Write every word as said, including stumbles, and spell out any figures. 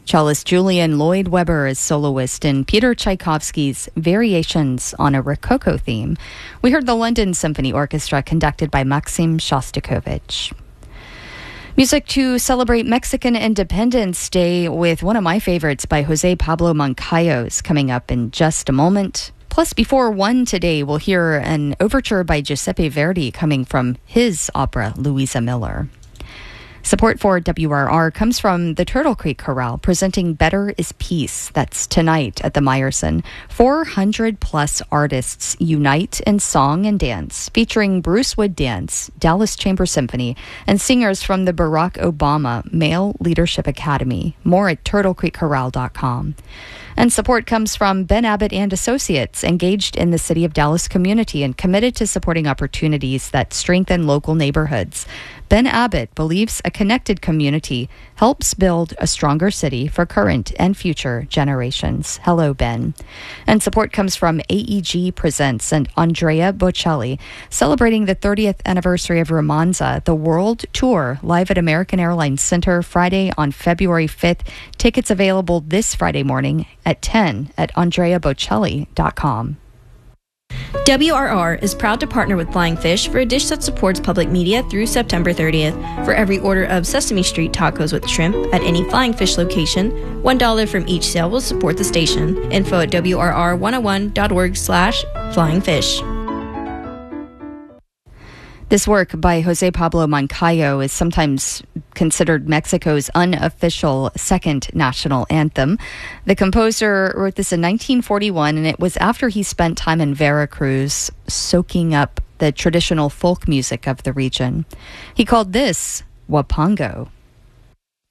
Cellist Julian Lloyd Webber is soloist in Peter Tchaikovsky's Variations on a Rococo theme. We heard the London Symphony Orchestra conducted by Maxim Shostakovich. Music to celebrate Mexican Independence Day with one of my favorites by Jose Pablo Moncayo is coming up in just a moment. Plus, before one today, we'll hear an overture by Giuseppe Verdi coming from his opera, Louisa Miller. Support for W R R comes from the Turtle Creek Chorale, presenting Better is Peace. That's tonight at the Meyerson. four hundred plus artists unite in song and dance, featuring Bruce Wood Dance, Dallas Chamber Symphony, and singers from the Barack Obama Male Leadership Academy. More at turtle creek chorale dot com. And support comes from Ben Abbott and Associates, engaged in the City of Dallas community and committed to supporting opportunities that strengthen local neighborhoods. Ben Abbott believes a connected community helps build a stronger city for current and future generations. Hello, Ben. And support comes from A E G Presents and Andrea Bocelli, celebrating the thirtieth anniversary of Romanza, the World Tour, live at American Airlines Center Friday on February fifth. Tickets available this Friday morning at ten at andrea bocelli dot com. W R R is proud to partner with Flying Fish for a dish that supports public media through September thirtieth. For every order of Sesame Street tacos with shrimp at any Flying Fish location, one dollar from each sale will support the station. Info at W R R one oh one dot org slash flying fish. This work by Jose Pablo Moncayo is sometimes considered Mexico's unofficial second national anthem. The composer wrote this in nineteen forty-one, and it was after he spent time in Veracruz soaking up the traditional folk music of the region. He called this Huapango.